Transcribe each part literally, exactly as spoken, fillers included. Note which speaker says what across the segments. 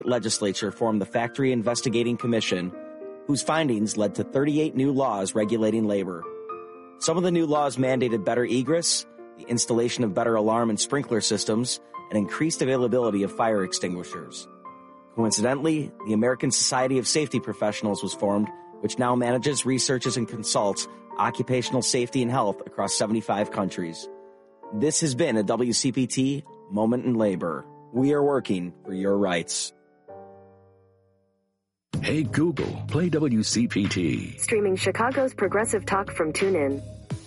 Speaker 1: legislature formed the Factory Investigating Commission, whose findings led to thirty-eight new laws regulating labor. Some of the new laws mandated better egress, the installation of better alarm and sprinkler systems, and increased availability of fire extinguishers. Coincidentally, the American Society of Safety Professionals was formed, which now manages, researches, and consults occupational safety and health across seventy-five countries. This has been a W C P T Moment in Labor. We are working for your rights.
Speaker 2: Hey Google, play W C P T.
Speaker 3: Streaming Chicago's progressive talk from TuneIn.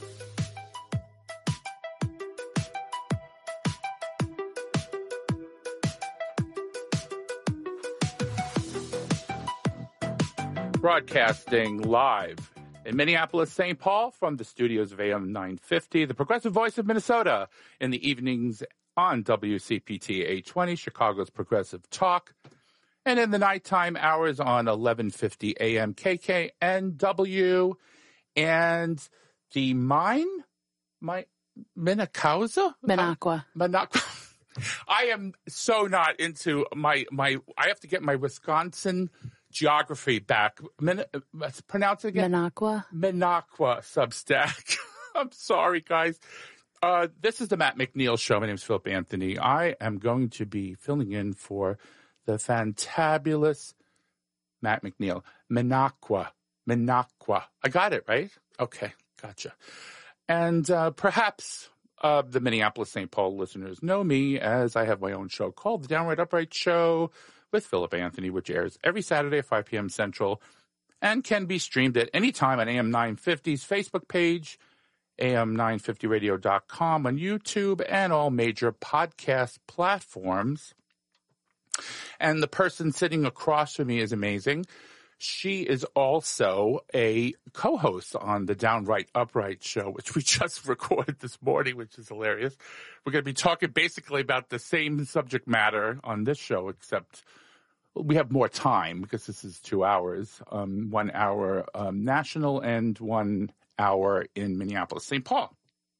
Speaker 4: Broadcasting live in Minneapolis, Saint Paul, from the studios of A M nine fifty, the progressive voice of Minnesota, in the evenings on W C P T eight twenty, Chicago's progressive talk, and in the nighttime hours on eleven fifty A M K K N W, and the mine, my Minnetonka?
Speaker 5: Minocqua.
Speaker 4: Minocqua. I am so not into my, my, I have to get my Wisconsin geography back. Min, let's pronounce it again.
Speaker 5: Minocqua.
Speaker 4: Minocqua Substack. I'm sorry, guys. Uh, this is the Matt McNeil Show. My name is Philip Anthony. I am going to be filling in for the fantabulous Matt McNeil. Minocqua. Minocqua. I got it, right? Okay, gotcha. And uh, perhaps uh, the Minneapolis Saint Paul listeners know me, as I have my own show called The Downright Upright Show with Philip Anthony, which airs every Saturday at five p.m. Central and can be streamed at any time on A M nine fifty's Facebook page, A M nine fifty radio dot com, on YouTube, and all major podcast platforms. And the person sitting across from me is amazing. She is also a co-host on the Downright Upright Show, which we just recorded this morning, which is hilarious. We're going to be talking basically about the same subject matter on this show, except we have more time because this is two hours, um, one hour um, national and one hour in Minneapolis, Saint Paul.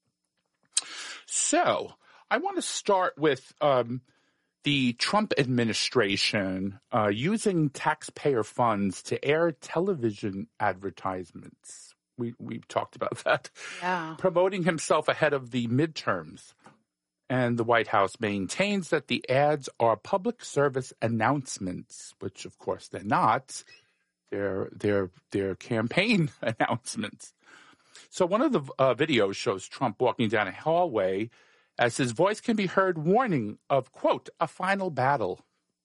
Speaker 4: So I want to start with um, the Trump administration uh, using taxpayer funds to air television advertisements. We we talked about that.
Speaker 5: Yeah.
Speaker 4: Promoting himself ahead of the midterms. And the White House maintains that the ads are public service announcements, which of course they're not. They're they're they're campaign announcements. So one of the uh, videos shows Trump walking down a hallway as his voice can be heard warning of, quote, a final battle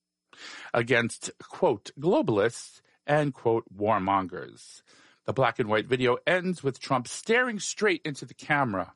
Speaker 4: against, quote, globalists and, quote, warmongers. The black and white video ends with Trump staring straight into the camera.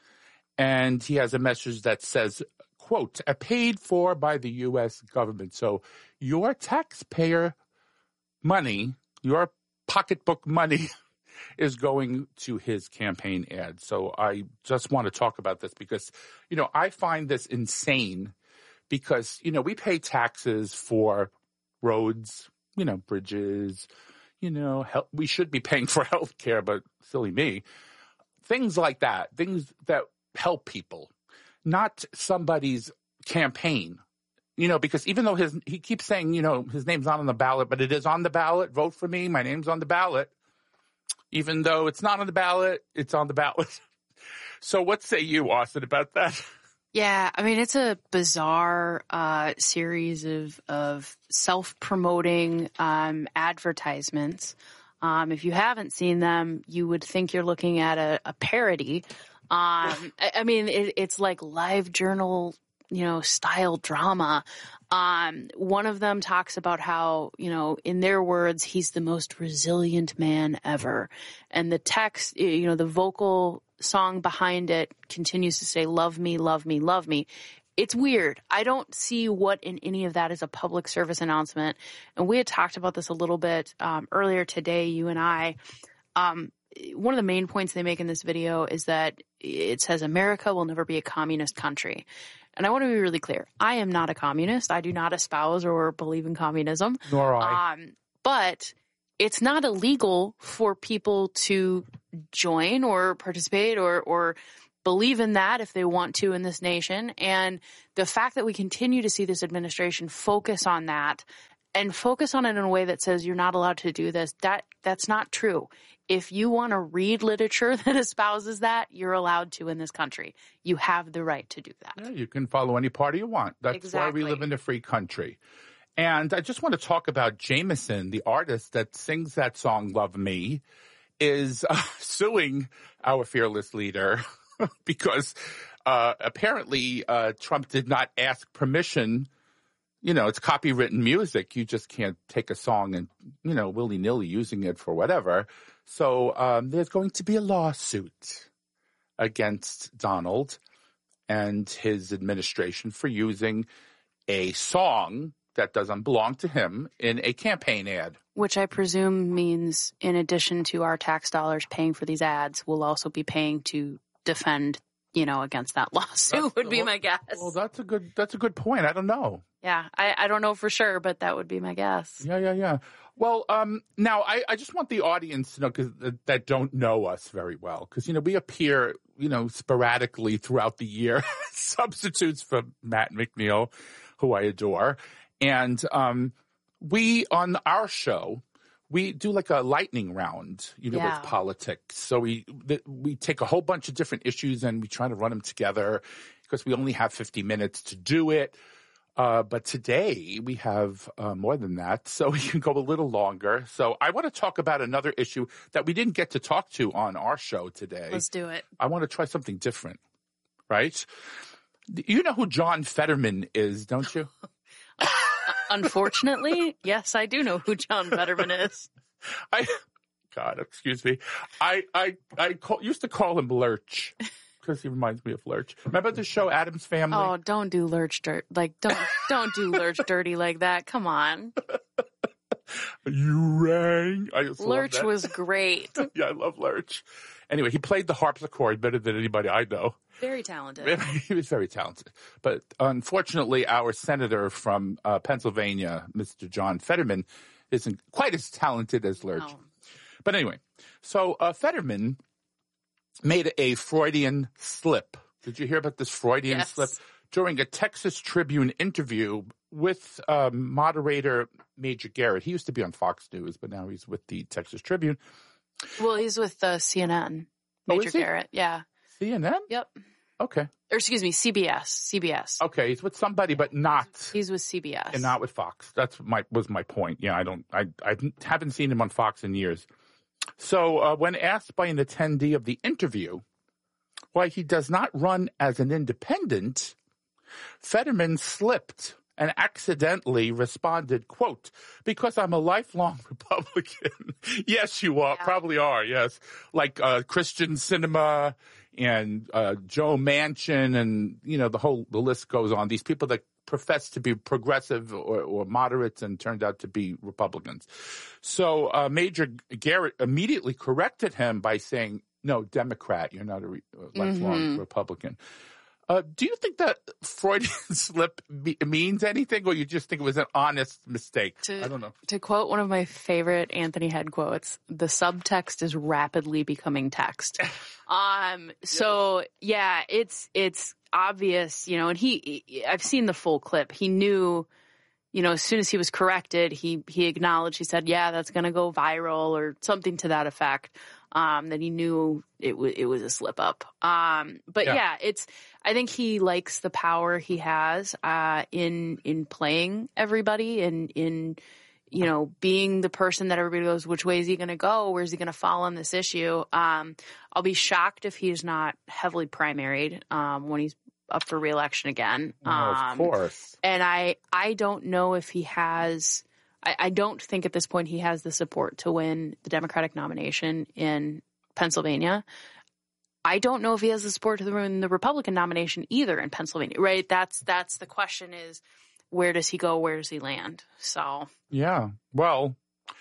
Speaker 4: And he has a message that says, quote, paid for by the U S government. So your taxpayer money, your pocketbook money is going to his campaign ad. So I just want to talk about this because, you know, I find this insane because, you know, we pay taxes for roads, you know, bridges, you know, health, we should be paying for health care, but silly me. Things like that, things that help people, not somebody's campaign. You know, because even though his he keeps saying, you know, his name's not on the ballot, but it is on the ballot. Vote for me. My name's on the ballot. Even though it's not on the ballot, it's on the ballot. So what say you, Austin, about that?
Speaker 5: Yeah, I mean, it's a bizarre uh, series of, of self-promoting um, advertisements. Um, if you haven't seen them, you would think you're looking at a, a parody. Um, I, I mean, it, it's like live journal, you know, style drama. Um, one of them talks about how, you know, in their words, he's the most resilient man ever. And the text, you know, the vocal song behind it continues to say, love me, love me, love me. It's weird. I don't see what in any of that is a public service announcement. And we had talked about this a little bit um, earlier today, you and I. Um, one of the main points they make in this video is that it says America will never be a communist country. And I want to be really clear. I am not a communist. I do not espouse or believe in communism.
Speaker 4: Nor I.
Speaker 5: Um, but it's not illegal for people to join or participate or, or believe in that if they want to in this nation. And the fact that we continue to see this administration focus on that and focus on it in a way that says you're not allowed to do this, that that's not true. If you want to read literature that espouses that, you're allowed to in this country. You have the right to do that.
Speaker 4: Yeah, you can follow any party you want. That's
Speaker 5: Exactly.
Speaker 4: why we live in a free country. And I just want to talk about Jameson, the artist that sings that song, Love Me, is uh, suing our fearless leader because uh, apparently uh, Trump did not ask permission. You know, it's copywritten music. You just can't take a song and, you know, willy-nilly using it for whatever. So um, there's going to be a lawsuit against Donald and his administration for using a song that doesn't belong to him in a campaign ad.
Speaker 5: Which I presume means in addition to our tax dollars paying for these ads, we'll also be paying to defend, you know, against that lawsuit
Speaker 4: That's,
Speaker 5: would be
Speaker 4: well,
Speaker 5: my guess.
Speaker 4: Well, that's a good that's a good point. I don't know.
Speaker 5: Yeah, I, I don't know for sure, but that would be my guess.
Speaker 4: Yeah, yeah, yeah. Well, um, now I, I just want the audience to know, because that, that don't know us very well, because, you know, we appear, you know, sporadically throughout the year, substitutes for Matt McNeil, who I adore. And um, we, on our show, we do like a lightning round, you know,
Speaker 5: Yeah.
Speaker 4: with politics. So we th- we take a whole bunch of different issues and we try to run them together because we only have fifty minutes to do it. Uh, but today we have uh, more than that, so we can go a little longer. So I want to talk about another issue that we didn't get to talk to on our show today.
Speaker 5: Let's do it.
Speaker 4: I want to try something different, right? You know who John Fetterman is, don't you?
Speaker 5: Unfortunately, yes, I do know who John Fetterman is.
Speaker 4: I, God, excuse me. I I I call, used to call him Lurch because he reminds me of Lurch. Remember the show Addams Family?
Speaker 5: Oh, don't do Lurch dirt. Like, don't don't do Lurch dirty like that. Come on.
Speaker 4: You rang. I used to love
Speaker 5: Lurch
Speaker 4: that.
Speaker 5: was great.
Speaker 4: Yeah, I love Lurch. Anyway, he played the harpsichord better than anybody I know.
Speaker 5: Very talented.
Speaker 4: He was very talented. But unfortunately, our senator from uh, Pennsylvania, Mister John Fetterman, isn't quite as talented as Lurch.
Speaker 5: Oh.
Speaker 4: But anyway, so uh, Fetterman made a Freudian slip. Did you hear about this Freudian
Speaker 5: Yes.
Speaker 4: slip? During a Texas Tribune interview with uh, moderator Major Garrett. He used to be on Fox News, but now he's with the Texas Tribune.
Speaker 5: Well, he's with uh, C N N.
Speaker 4: Oh,
Speaker 5: Major
Speaker 4: is he?
Speaker 5: Garrett. Yeah.
Speaker 4: C N N?
Speaker 5: Yep.
Speaker 4: Okay.
Speaker 5: Or excuse me, C B S. C B S.
Speaker 4: Okay, he's with somebody, but not
Speaker 5: He's with C B S.
Speaker 4: and not with Fox. That's my was my point. Yeah, I don't, I, I haven't seen him on Fox in years. So uh, when asked by an attendee of the interview why he does not run as an independent, Fetterman slipped and accidentally responded, quote, because I'm a lifelong Republican. Yes, you are.
Speaker 5: Yeah.
Speaker 4: Probably are, yes. Like uh, Christian Cinema and uh, Joe Manchin and, you know, the whole the list goes on. These people that profess to be progressive or, or moderates and turned out to be Republicans. So uh, Major Garrett immediately corrected him by saying, no, Democrat, you're not a, re- a lifelong
Speaker 5: Mm-hmm.
Speaker 4: Republican. Uh, do you think that Freudian slip be- means anything, or you just think it was an honest mistake?
Speaker 5: To,
Speaker 4: I don't know.
Speaker 5: To quote one of my favorite Anthony Head quotes, the subtext is rapidly becoming text. Um, so yeah, it's, it's obvious, you know, and he, I've seen the full clip. He knew, you know, as soon as he was corrected, he, he acknowledged, he said, yeah, that's going to go viral or something to that effect. Um, that he knew it was, it was a slip up. Um, but
Speaker 4: Yeah.
Speaker 5: yeah, it's, I think he likes the power he has, uh, in, in playing everybody and in, you know, being the person that everybody goes, which way is he going to go? Where's he going to fall on this issue? Um, I'll be shocked if he's not heavily primaried, um, when he's up for reelection again.
Speaker 4: Oh, of
Speaker 5: Um,
Speaker 4: course.
Speaker 5: And I, I don't know if he has, I, I don't think at this point he has the support to win the Democratic nomination in Pennsylvania. I don't know if he has the support to win the Republican nomination either in Pennsylvania, right? That's, that's the question is, where does he go? Where does he land? So.
Speaker 4: Yeah. Well,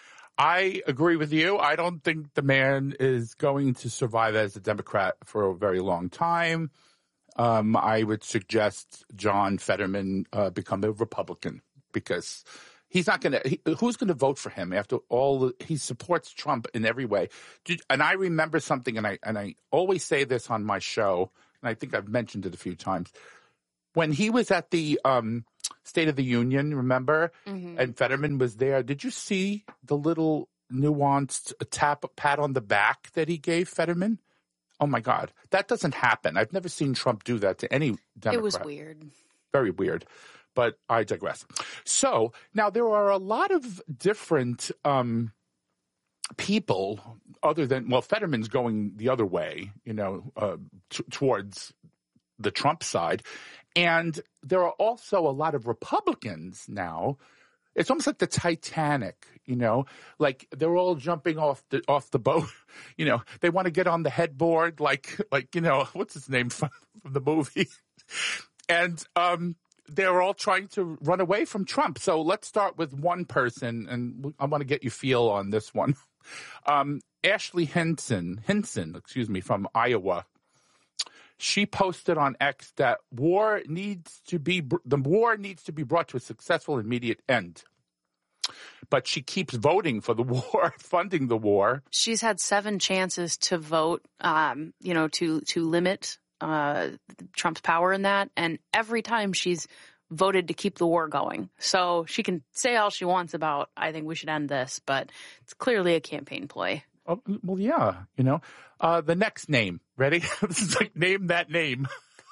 Speaker 4: I agree with you. I don't think the man is going to survive as a Democrat for a very long time. Um, I would suggest John Fetterman uh, become a Republican because he's not going to. Who's going to vote for him after all? The, he supports Trump in every way. Did, and I remember something, and I and I always say this on my show. and I think I've mentioned it a few times. When he was at the um, State of the Union, remember, mm-hmm. and Fetterman was there, did you see the little nuanced tap, pat on the back that he gave Fetterman? Oh, my God. That doesn't happen. I've never seen Trump do that to any Democrat.
Speaker 5: It was weird.
Speaker 4: Very weird. But I digress. So now there are a lot of different um, people other than, well, Fetterman's going the other way, you know, uh, t- towards the Trump side. And there are also a lot of Republicans now. It's almost like the Titanic, you know, like they're all jumping off the off the boat. You know, they want to get on the headboard, like like you know, what's his name from, from the movie, and um, they're all trying to run away from Trump. So let's start with one person, and I want to get your feel on this one. Um, Ashley Hinson, Hinson, excuse me, from Iowa. She posted on X that war needs to be the war needs to be brought to a successful immediate end. But she keeps voting for the war, funding the war.
Speaker 5: She's had seven chances to vote, um, you know, to to limit uh, Trump's power in that, and every time she's voted to keep the war going. So she can say all she wants about, I think we should end this, but it's clearly a campaign ploy.
Speaker 4: Oh, well, yeah, you know. Uh, the next name. Ready? This is like name that name.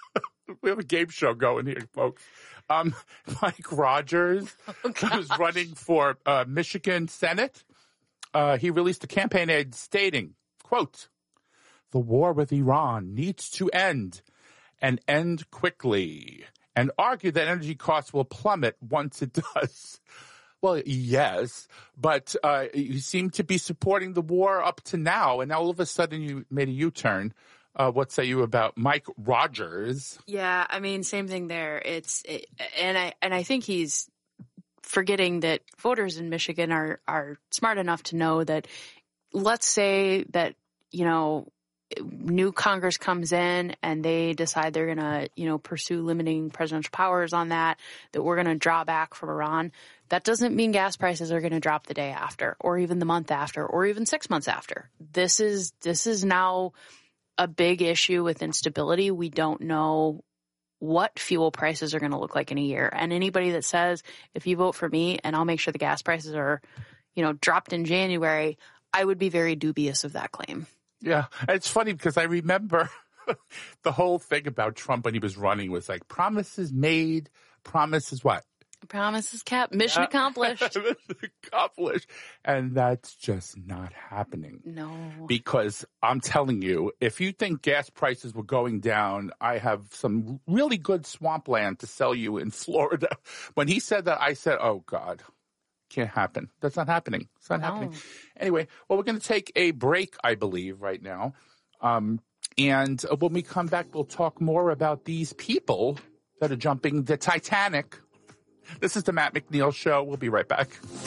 Speaker 4: We have a game show going here, folks. Um, Mike Rogers, oh, who's running for uh, Michigan Senate, uh, he released a campaign ad stating, quote, "The war with Iran needs to end and end quickly, and argue that energy costs will plummet once it does." Well, yes, but uh, you seem to be supporting the war up to now, and now all of a sudden you made a U-turn. Uh, what say you about Mike Rogers?
Speaker 5: Yeah, I mean, same thing there. It's it, and I and I think he's forgetting that voters in Michigan are are smart enough to know that. Let's say that you know new Congress comes in and they decide they're going to you know pursue limiting presidential powers on that. That we're going to draw back from Iran. That doesn't mean gas prices are going to drop the day after, or even the month after, or even six months after. This is this is now a big issue with instability. We don't know what fuel prices are going to look like in a year. And anybody that says, if you vote for me and I'll make sure the gas prices are, you know, dropped in January, I would be very dubious of that claim.
Speaker 4: Yeah. It's funny because I remember the whole thing about Trump when he was running was like promises made, promises what?
Speaker 5: Promises kept. Mission accomplished.
Speaker 4: Mission accomplished. And that's just not happening.
Speaker 5: No.
Speaker 4: Because I'm telling you, if you think gas prices were going down, I have some really good swampland to sell you in Florida. When he said that, I said, oh, God, can't happen. That's not happening. It's not no. happening. Anyway, well, we're going to take a break, I believe, right now. Um, and when we come back, we'll talk more about these people that are jumping the Titanic. This is the Matt McNeil Show. We'll be right back.